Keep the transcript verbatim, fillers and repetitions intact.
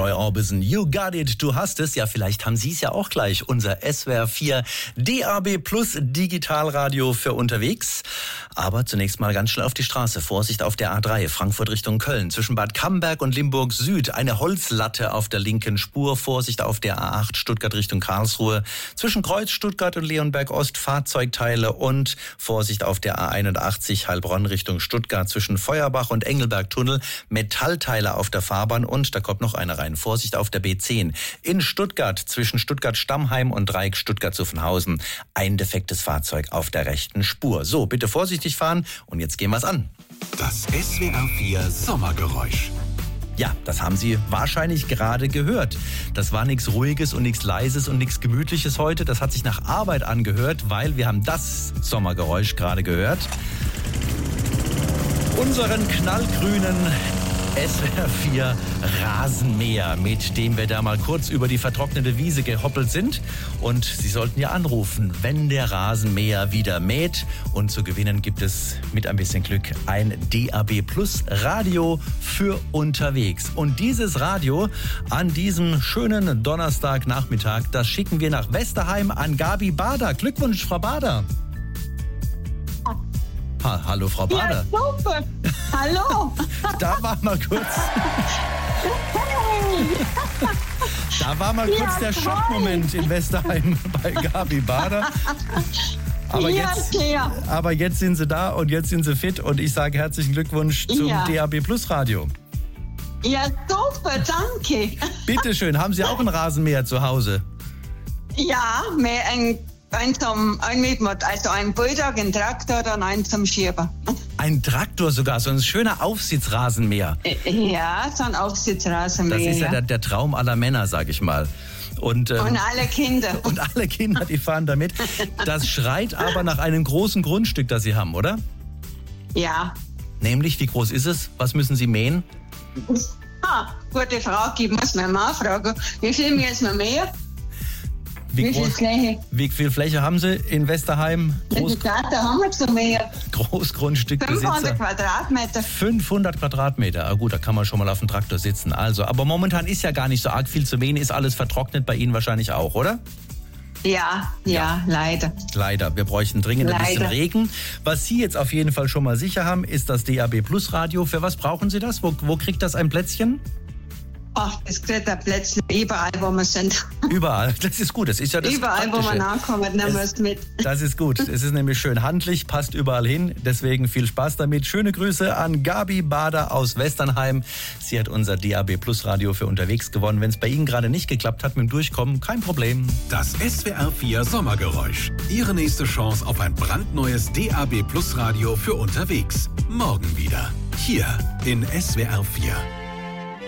Roy Orbison. You got it, du hast es. Ja, vielleicht haben Sie es ja auch gleich. Unser S W R vier D A B Plus Digitalradio für unterwegs. Aber zunächst mal ganz schnell auf die Straße. Vorsicht auf der A drei, Frankfurt Richtung Köln. Zwischen Bad Camberg und Limburg Süd eine Holzlatte auf der linken Spur. Vorsicht auf der A acht, Stuttgart Richtung Karlsruhe. Zwischen Kreuz, Stuttgart und Leonberg Ost Fahrzeugteile. Und Vorsicht auf der A einundachtzig, Heilbronn Richtung Stuttgart. Zwischen Feuerbach und Engelberg-Tunnel Metallteile auf der Fahrbahn. Und da kommt noch eine rein. Vorsicht auf der B zehn. In Stuttgart zwischen Stuttgart-Stammheim und Dreieck Stuttgart-Zuffenhausen. Ein defektes Fahrzeug auf der rechten Spur. So, bitte vorsichtig fahren und jetzt gehen wir's an. Das S W R vier Sommergeräusch. Ja, das haben Sie wahrscheinlich gerade gehört. Das war nichts Ruhiges und nichts Leises und nichts Gemütliches heute. Das hat sich nach Arbeit angehört, weil wir haben das Sommergeräusch gerade gehört. Unseren knallgrünen S W R vier Rasenmäher, mit dem wir da mal kurz über die vertrocknete Wiese gehoppelt sind. Und Sie sollten ja anrufen, wenn der Rasenmäher wieder mäht. Und zu gewinnen gibt es mit ein bisschen Glück ein D A B Plus Radio für unterwegs. Und dieses Radio an diesem schönen Donnerstagnachmittag, das schicken wir nach Westerheim an Gabi Bader. Glückwunsch, Frau Bader. Ha, hallo, Frau Bader. Ja, super. Hallo. Da war mal kurz... Da war mal kurz ja, der toll. Schockmoment in Westerheim bei Gabi Bader. Aber, ja, jetzt, aber jetzt sind Sie da und jetzt sind Sie fit und ich sage herzlichen Glückwunsch zum ja. D A B Plus Radio. Ja, super, danke. Bitte schön, haben Sie auch einen Rasenmäher zu Hause? Ja, mehr ein Ein zum ein Mitmod, also ein Bulldog, ein Traktor und ein zum Schieber. Ein Traktor sogar, so ein schöner Aufsitzrasenmäher. Ja, so ein Aufsitzrasenmäher. Das ist ja der, der Traum aller Männer, sag ich mal. Und, ähm, und alle Kinder. Und alle Kinder, die fahren damit. Das schreit aber nach einem großen Grundstück, das Sie haben, oder? Ja. Nämlich, wie groß ist es? Was müssen Sie mähen? Ah, gute Frage, ich muss meine Mann fragen. Wie viel müssen wir mähen? Wie, wie, viel Fläche? Wie viel Fläche haben Sie in Westerheim? Groß, da haben wir so mehr. Großgrundstückbesitzer. fünfhundert Quadratmeter. fünfhundert Quadratmeter. Ah gut, da kann man schon mal auf dem Traktor sitzen. Also, aber momentan ist ja gar nicht so arg viel zu mähen. Ist alles vertrocknet bei Ihnen wahrscheinlich auch, oder? Ja, ja, ja, leider. Leider. Wir bräuchten dringend leider. ein bisschen Regen. Was Sie jetzt auf jeden Fall schon mal sicher haben, ist das D A B Plus Radio. Für was brauchen Sie das? Wo, wo kriegt das ein Plätzchen? Ach, es kriegt ein Plätzchen überall, wo wir sind. Überall, das ist gut. Das ist ja das Überall, wo man ankommt, nehmen wir es mit. Das ist gut. Es ist nämlich schön handlich, passt überall hin. Deswegen viel Spaß damit. Schöne Grüße an Gabi Bader aus Westernheim. Sie hat unser D A B Plus Radio für unterwegs gewonnen. Wenn es bei Ihnen gerade nicht geklappt hat mit dem Durchkommen, kein Problem. Das S W R vier Sommergeräusch. Ihre nächste Chance auf ein brandneues D A B Plus Radio für unterwegs. Morgen wieder. Hier in S W R vier.